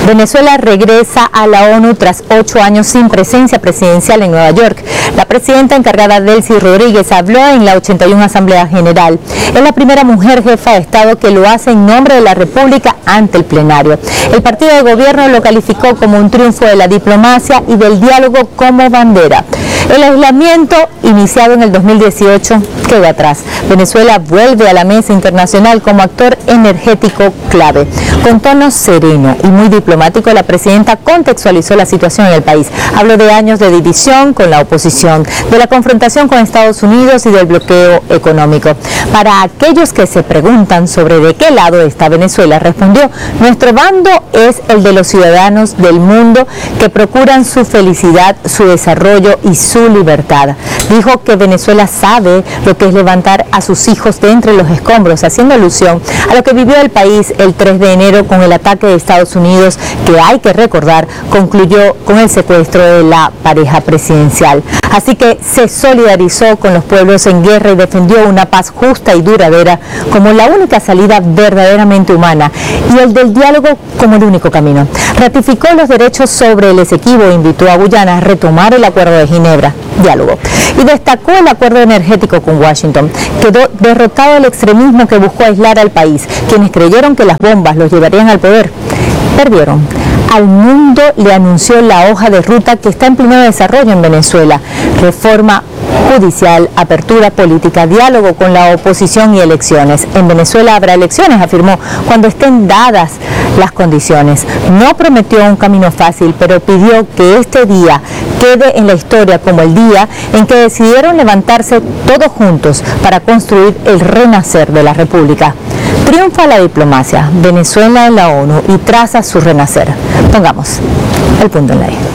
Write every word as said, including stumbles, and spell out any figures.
Venezuela regresa a la ONU tras ocho años sin presencia presidencial en Nueva York. La presidenta encargada, Delcy Rodríguez, habló en la ochenta y una Asamblea General. Es la primera mujer jefa de Estado que lo hace en nombre de la República ante el plenario. El partido de gobierno lo calificó como un triunfo de la diplomacia y del diálogo como bandera. El aislamiento, iniciado en el dos mil dieciocho, queda atrás. Venezuela vuelve a la mesa internacional como actor energético clave. Con tono sereno y muy diplomático, la presidenta contextualizó la situación en el país. Habló de años de división con la oposición, de la confrontación con Estados Unidos y del bloqueo económico. Para aquellos que se preguntan sobre de qué lado está Venezuela, respondió: nuestro bando es el de los ciudadanos del mundo que procuran su felicidad, su desarrollo y su libertad. Dijo que Venezuela sabe lo que es levantar a sus hijos de entre los escombros, haciendo alusión a lo que vivió el país el tres de enero con el ataque de Estados Unidos, que hay que recordar concluyó con el secuestro de la pareja presidencial. Así que se solidarizó con los pueblos en guerra y defendió una paz justa y duradera como la única salida verdaderamente humana y el del diálogo como el único camino. Ratificó los derechos sobre el Esequibo e invitó a Guyana a retomar el Acuerdo de Ginebra, diálogo, y destacó el acuerdo energético con Washington. Quedó derrotado el extremismo que buscó aislar al país. Quienes creyeron que las bombas los llevarían al poder, perdieron. Al mundo le anunció la hoja de ruta que está en pleno desarrollo en Venezuela: reforma judicial, apertura política, diálogo con la oposición y elecciones. En Venezuela habrá elecciones, afirmó, cuando estén dadas las condiciones. No prometió un camino fácil, pero pidió que este día quede en la historia como el día en que decidieron levantarse todos juntos para construir el renacer de la República. Triunfa la diplomacia, Venezuela en la ONU y traza su renacer. Pongamos el punto en la I.